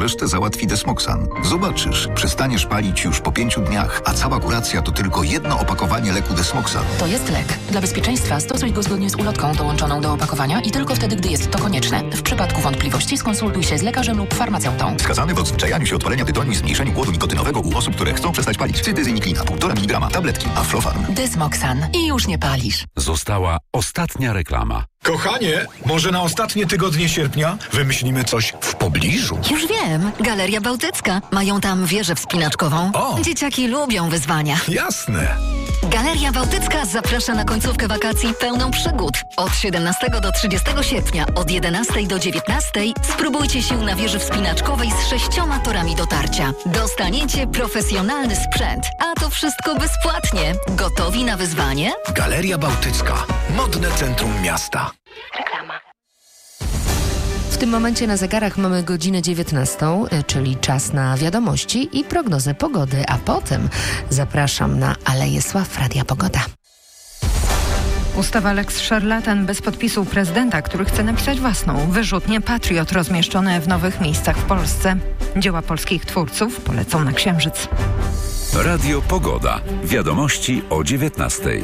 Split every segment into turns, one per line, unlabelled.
Resztę załatwi Desmoxan. Zobaczysz, przestaniesz palić już po 5 dniach, a cała kuracja to tylko jedno opakowanie leku Desmoxan.
To jest lek. Dla bezpieczeństwa stosuj go zgodnie z ulotką dołączoną do opakowania i tylko wtedy, gdy jest to konieczne. W przypadku wątpliwości skonsultuj się z lekarzem lub farmaceutą.
Wskazany w odzwyczajaniu się od palenia tytoniu i zmniejszeniu głodu nikotynowego u osób, które chcą przestać palić. Cytyzyniklina 1,5 mg, tabletki Aflofarm.
Desmoxan. I już nie palisz.
Została ostatnia reklama.
Kochanie, może na ostatnie tygodnie sierpnia wymyślimy coś w pobliżu?
Już wiem. Galeria Bałtycka. Mają tam wieżę wspinaczkową.
O!
Dzieciaki lubią wyzwania.
Jasne.
Galeria Bałtycka zaprasza na końcówkę wakacji pełną przygód. Od 17 do 30 sierpnia, od 11 do 19 spróbujcie sił na wieży wspinaczkowej z 6 torami dotarcia. Dostaniecie profesjonalny sprzęt, a to wszystko bezpłatnie. Gotowi na wyzwanie?
Galeria Bałtycka. Modne centrum miasta.
Reklama.
W tym momencie na zegarach mamy godzinę 19, czyli czas na wiadomości i prognozę pogody, a potem zapraszam na Aleję Sław Radia Pogoda.
Ustawa Lex Szarlatan bez podpisu prezydenta, który chce napisać własną wyrzutnię Patriot rozmieszczone w nowych miejscach w Polsce. Dzieła polskich twórców polecą na Księżyc.
Radio Pogoda. Wiadomości o 19:00.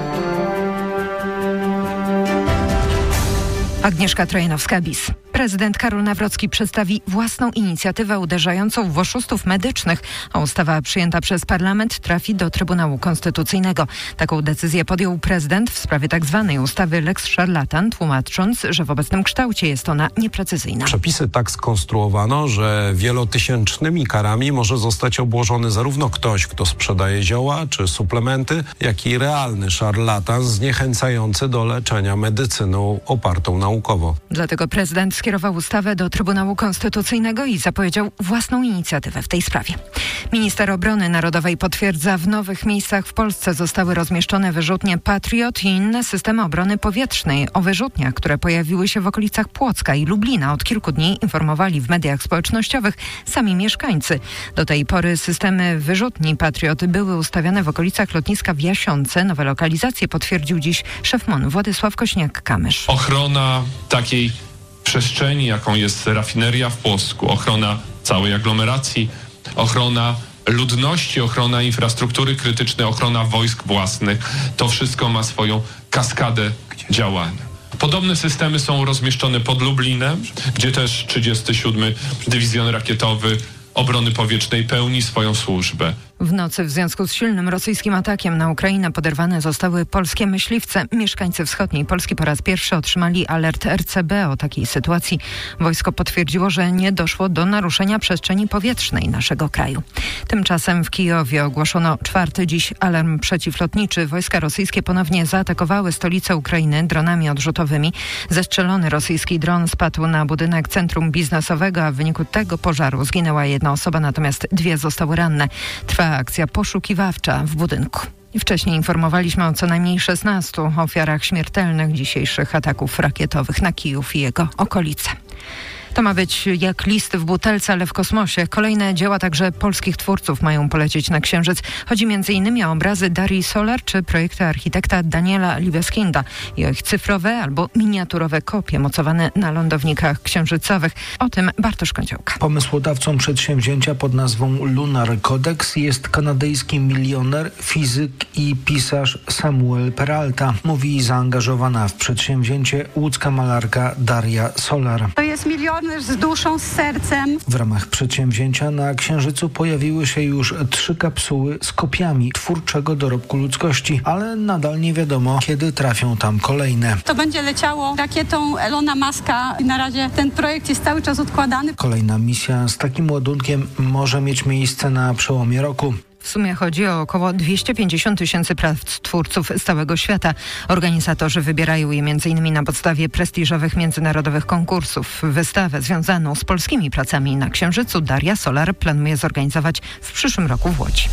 Agnieszka Trojanowska-Bis. Prezydent Karol Nawrocki przedstawi własną inicjatywę uderzającą w oszustów medycznych, a ustawa przyjęta przez parlament trafi do Trybunału Konstytucyjnego. Taką decyzję podjął prezydent w sprawie tzw. ustawy Lex Szarlatan, tłumacząc, że w obecnym kształcie jest ona nieprecyzyjna.
Przepisy tak skonstruowano, że wielotysięcznymi karami może zostać obłożony zarówno ktoś, kto sprzedaje zioła czy suplementy, jak i realny szarlatan zniechęcający do leczenia medycyną opartą naukowo.
Dlatego prezydent skierował ustawę do Trybunału Konstytucyjnego i zapowiedział własną inicjatywę w tej sprawie. Minister Obrony Narodowej potwierdza, w nowych miejscach w Polsce zostały rozmieszczone wyrzutnie Patriot i inne systemy obrony powietrznej. O wyrzutniach, które pojawiły się w okolicach Płocka i Lublina, od kilku dni informowali w mediach społecznościowych sami mieszkańcy. Do tej pory systemy wyrzutni Patriot były ustawiane w okolicach lotniska w Jasionce. Nowe lokalizacje potwierdził dziś szef MON Władysław Kośniak-Kamysz.
Ochrona takiej przestrzeni, jaką jest rafineria w Płocku, ochrona całej aglomeracji, ochrona ludności, ochrona infrastruktury krytycznej, ochrona wojsk własnych. To wszystko ma swoją kaskadę działania. Podobne systemy są rozmieszczone pod Lublinem, gdzie też 37. Dywizjon Rakietowy Obrony Powietrznej pełni swoją służbę.
W nocy w związku z silnym rosyjskim atakiem na Ukrainę poderwane zostały polskie myśliwce. Mieszkańcy wschodniej Polski po raz pierwszy otrzymali alert RCB o takiej sytuacji. Wojsko potwierdziło, że nie doszło do naruszenia przestrzeni powietrznej naszego kraju. Tymczasem w Kijowie ogłoszono 4. dziś alarm przeciwlotniczy. Wojska rosyjskie ponownie zaatakowały stolicę Ukrainy dronami odrzutowymi. Zestrzelony rosyjski dron spadł na budynek centrum biznesowego, a w wyniku tego pożaru zginęła jedna osoba, natomiast 2 zostały ranne. Trwa akcja poszukiwawcza w budynku. Wcześniej informowaliśmy o co najmniej 16 ofiarach śmiertelnych dzisiejszych ataków rakietowych na Kijów i jego okolice. To ma być jak list w butelce, ale w kosmosie. Kolejne dzieła także polskich twórców mają polecieć na Księżyc. Chodzi m.in. o obrazy Darii Solar czy projekty architekta Daniela Liebeskinda i o ich cyfrowe albo miniaturowe kopie mocowane na lądownikach księżycowych. O tym Bartosz Kądziołka.
Pomysłodawcą przedsięwzięcia pod nazwą Lunar Codex jest kanadyjski milioner, fizyk i pisarz Samuel Peralta. Mówi zaangażowana w przedsięwzięcie łódzka malarka Daria Solar.
To jest milioner z duszą, z sercem.
W ramach przedsięwzięcia na Księżycu pojawiły się już 3 kapsuły z kopiami twórczego dorobku ludzkości, ale nadal nie wiadomo, kiedy trafią tam kolejne.
To będzie leciało rakietą Elona Muska i na razie ten projekt jest cały czas odkładany.
Kolejna misja z takim ładunkiem może mieć miejsce na przełomie roku.
W sumie chodzi o około 250 000 prac twórców z całego świata. Organizatorzy wybierają je m.in. na podstawie prestiżowych międzynarodowych konkursów. Wystawę związaną z polskimi pracami na Księżycu Daria Solar planuje zorganizować w przyszłym roku w Łodzi.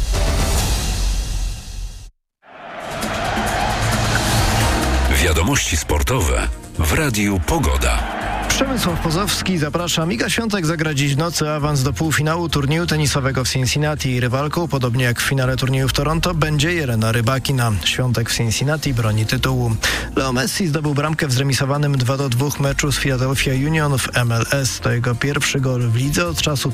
Wiadomości sportowe w Radiu Pogoda.
Przemysław Pozowski, zapraszam. Iga Świątek zagra dziś w nocy awans do półfinału turnieju tenisowego w Cincinnati. Rywalką, podobnie jak w finale turnieju w Toronto, będzie Jelena Rybakina. Świątek w Cincinnati broni tytułu. Leo Messi zdobył bramkę w zremisowanym 2-2 meczu z Philadelphia Union w MLS. To jego pierwszy gol w lidze od czasu